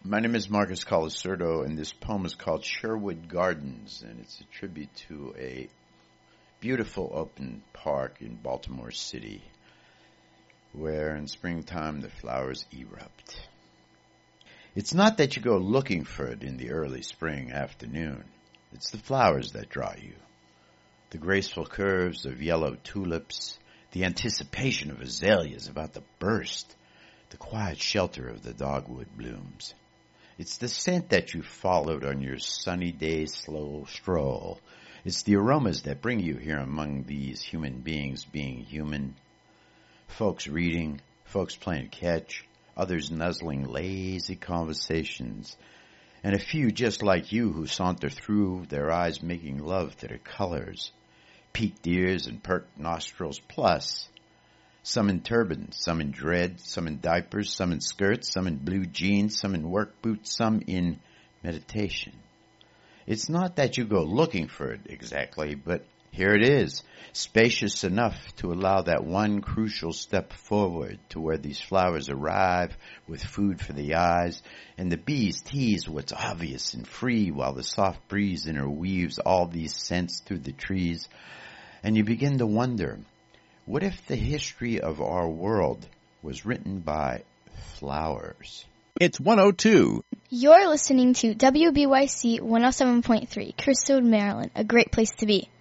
My name is Marcus Colasurdo, and this poem is called Sherwood Gardens, and it's a tribute to a beautiful open park in Baltimore City, where in springtime the flowers erupt. It's not that you go looking for it in the early spring afternoon. It's the flowers that draw you. The graceful curves of yellow tulips, the anticipation of azaleas about to burst, the quiet shelter of the dogwood blooms. It's the scent that you followed on your sunny day slow stroll. It's the aromas that bring you here among these human beings being human. Folks reading, folks playing catch, others nuzzling lazy conversations, and a few just like you who saunter through, their eyes making love to their colors, peaked ears and perked nostrils, plus some in turbans, some in dread, some in diapers, some in skirts, some in blue jeans, some in work boots, some in meditation. It's not that you go looking for it exactly, but here it is, spacious enough to allow that one crucial step forward to where these flowers arrive with food for the eyes, and the bees tease what's obvious and free while the soft breeze interweaves all these scents through the trees, and you begin to wonder, what if the history of our world was written by flowers? It's 102. You're listening to WBYC 107.3, Crystal, Maryland, a great place to be.